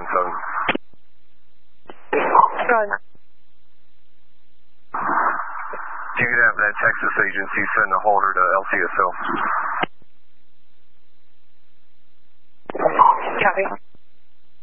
Roger. You could have that Texas agency send a holder to LCSO. Copy.